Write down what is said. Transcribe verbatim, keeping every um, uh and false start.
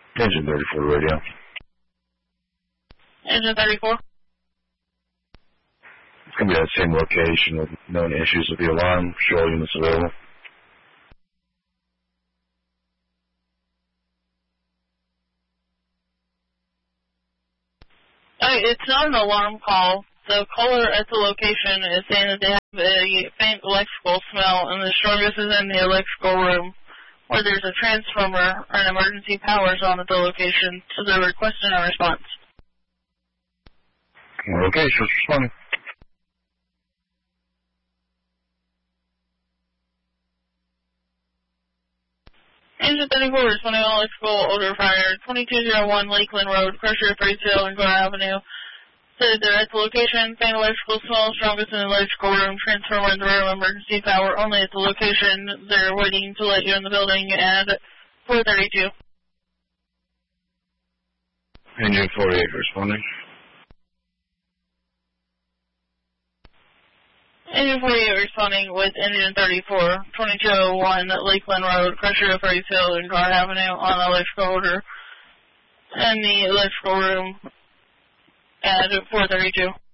Engine thirty-four radio. Engine thirty-four. It's going to be that same location with known issues with the alarm. Show units available. Uh, it's not an alarm call. The caller at the location is saying that they have a faint electrical smell, and the strongest is in the electrical room, where there's a transformer and emergency power zone at the location, so they're requesting a response. Okay, so it's responding. Engine thirty-four responding all electrical odor fire, twenty-two oh one Lakeland Road, Crusher, Freesdale, and Gore Avenue. Said they're at the location, faint electrical smell, strongest in the electrical room, transformer in the room, emergency power only at the location. They're waiting to let you in the building at four thirty-two. Engine forty-eight responding. Engine forty-eight responding with Engine thirty-four, twenty-two oh one Lakeland Road, Crusher, Freesdale, and Gore Avenue on electrical order in the electrical room at four thirty-two.